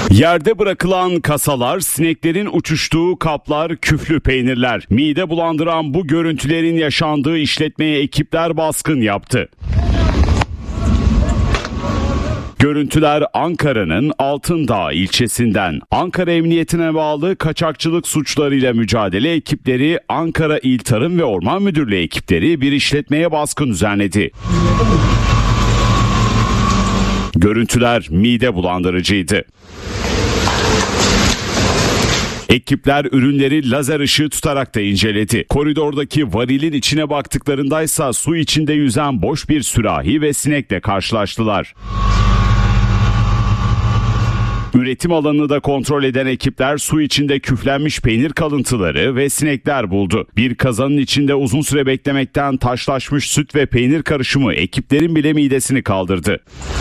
Yerde bırakılan kasalar, sineklerin uçuştuğu kaplar, küflü peynirler. Mide bulandıran bu görüntülerin yaşandığı işletmeye ekipler baskın yaptı. Görüntüler Ankara'nın Altındağ ilçesinden. Ankara Emniyetine bağlı kaçakçılık suçlarıyla mücadele ekipleri, Ankara İl Tarım ve Orman Müdürlüğü ekipleri bir işletmeye baskın düzenledi. Görüntüler mide bulandırıcıydı. Ekipler ürünleri lazer ışığı tutarak da inceledi. Koridordaki varilin içine baktıklarındaysa su içinde yüzen boş bir sürahi ve sinekle karşılaştılar. Üretim alanını da kontrol eden ekipler su içinde küflenmiş peynir kalıntıları ve sinekler buldu. Bir kazanın içinde uzun süre beklemekten taşlaşmış süt ve peynir karışımı ekiplerin bile midesini kaldırdı.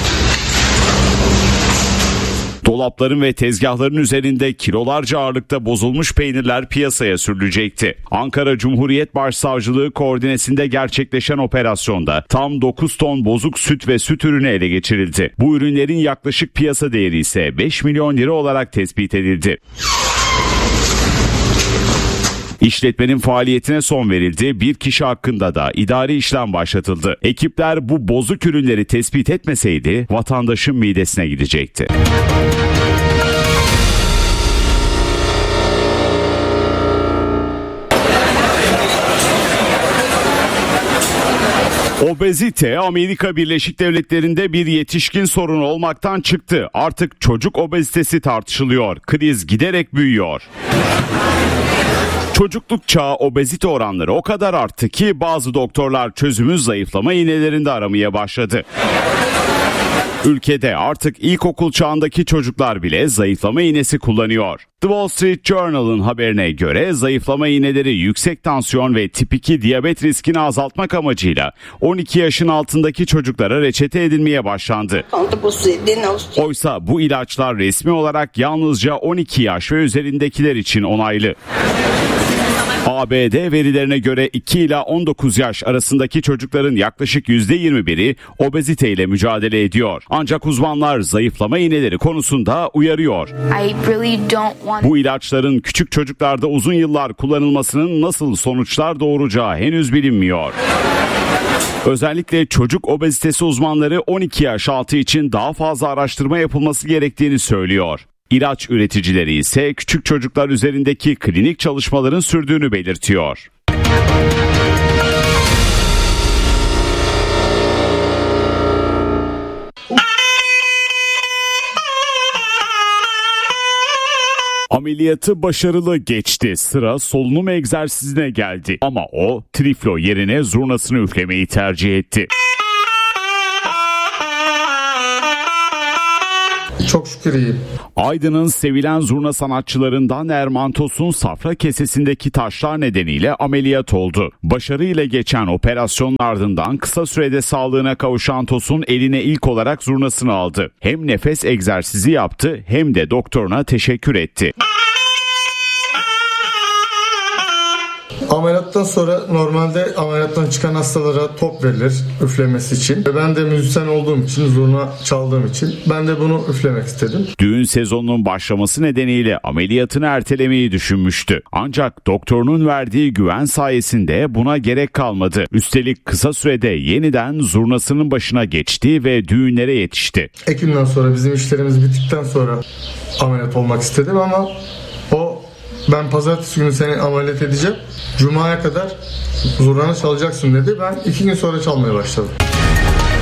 Dolapların ve tezgahların üzerinde kilolarca ağırlıkta bozulmuş peynirler piyasaya sürülecekti. Ankara Cumhuriyet Başsavcılığı koordinesinde gerçekleşen operasyonda tam 9 ton bozuk süt ve süt ürünü ele geçirildi. Bu ürünlerin yaklaşık piyasa değeri ise 5 milyon lira olarak tespit edildi. İşletmenin faaliyetine son verildi. Bir kişi hakkında da idari işlem başlatıldı. Ekipler bu bozuk ürünleri tespit etmeseydi vatandaşın midesine gidecekti. Obezite Amerika Birleşik Devletleri'nde bir yetişkin sorunu olmaktan çıktı. Artık çocuk obezitesi tartışılıyor. Kriz giderek büyüyor. Çocukluk çağı obezite oranları o kadar arttı ki bazı doktorlar çözümü zayıflama iğnelerinde aramaya başladı. Ülkede artık ilkokul çağındaki çocuklar bile zayıflama iğnesi kullanıyor. The Wall Street Journal'ın haberine göre zayıflama iğneleri yüksek tansiyon ve tip 2 diyabet riskini azaltmak amacıyla 12 yaşın altındaki çocuklara reçete edilmeye başlandı. Oysa bu ilaçlar resmi olarak yalnızca 12 yaş ve üzerindekiler için onaylı. ABD verilerine göre 2 ila 19 yaş arasındaki çocukların yaklaşık %21'i obezite ile mücadele ediyor. Ancak uzmanlar zayıflama iğneleri konusunda uyarıyor. Bu ilaçların küçük çocuklarda uzun yıllar kullanılmasının nasıl sonuçlar doğuracağı henüz bilinmiyor. Özellikle çocuk obezitesi uzmanları 12 yaş altı için daha fazla araştırma yapılması gerektiğini söylüyor. İlaç üreticileri ise küçük çocuklar üzerindeki klinik çalışmaların sürdüğünü belirtiyor. Ameliyatı başarılı geçti. Sıra solunum egzersizine geldi. Ama o triflo yerine zurnasını üflemeyi tercih etti. Çok şükür iyiyim. Aydın'ın sevilen zurna sanatçılarından Erman Tosun safra kesesindeki taşlar nedeniyle ameliyat oldu. Başarıyla geçen operasyonun ardından kısa sürede sağlığına kavuşan Tosun eline ilk olarak zurnasını aldı. Hem nefes egzersizi yaptı hem de doktoruna teşekkür etti. Ameliyattan sonra normalde ameliyattan çıkan hastalara top verilir üflemesi için. Ben de müzisyen olduğum için, zurna çaldığım için ben de bunu üflemek istedim. Düğün sezonunun başlaması nedeniyle ameliyatını ertelemeyi düşünmüştü. Ancak doktorunun verdiği güven sayesinde buna gerek kalmadı. Üstelik kısa sürede yeniden zurnasının başına geçti ve düğünlere yetişti. Ekim'den sonra bizim işlerimiz bittikten sonra ameliyat olmak istedim ama ben pazartesi günü seni ameliyat edeceğim. Cuma'ya kadar zurnanı çalacaksın dedi. Ben 2 gün sonra çalmaya başladım.